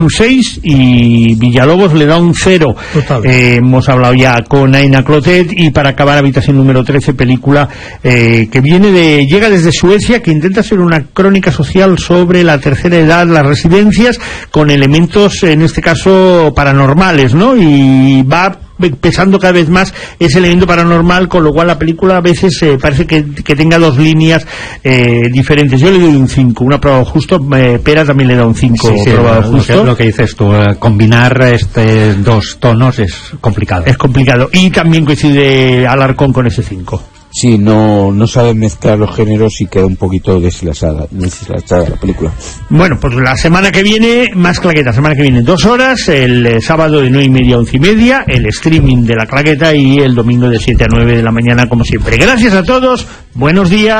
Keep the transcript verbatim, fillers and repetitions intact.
un seis y Villalobos le da un cero. Eh, hemos hablado ya con Aina Clotet. Y para acabar, Habitación número trece, película eh, que viene de llega desde Suecia, que intenta ser una crónica social sobre la tercera edad, las residencias, con elementos en este caso paranormales, ¿no? Y va pesando cada vez más ese elemento paranormal, con lo cual la película a veces eh, parece que, que tenga dos líneas eh, diferentes. Yo le doy un cinco, una prueba justo. eh, Pera también le da un cinco, sí, sí, prueba lo, justo. Lo que, lo que dices tú, eh, combinar este dos tonos es complicado. Es complicado. Y también coincide Alarcón con ese cinco. Sí, no, no sabe mezclar los géneros y queda un poquito deslazada, deslazada la película. Bueno, pues la semana que viene, más Claqueta. La semana que viene, dos horas, el eh, sábado de nueve y media a once y media, el streaming de la Claqueta, y el domingo de siete a nueve de la mañana, como siempre. Gracias a todos, buenos días.